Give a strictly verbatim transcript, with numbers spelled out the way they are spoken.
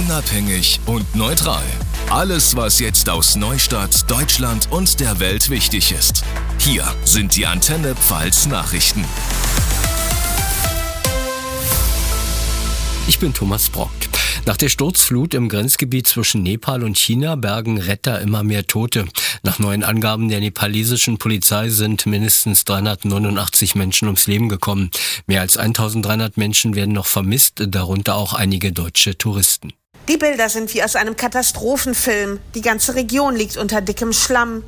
Unabhängig und neutral. Alles, was jetzt aus Neustadt, Deutschland und der Welt wichtig ist. Hier sind die Antenne Pfalz Nachrichten. Ich bin Thomas Brock. Nach der Sturzflut im Grenzgebiet zwischen Nepal und China bergen Retter immer mehr Tote. Nach neuen Angaben der nepalesischen Polizei sind mindestens dreihundertneunundachtzig Menschen ums Leben gekommen. Mehr als eintausenddreihundert Menschen werden noch vermisst, darunter auch einige deutsche Touristen. Die Bilder sind wie aus einem Katastrophenfilm. Die ganze Region liegt unter dickem Schlamm.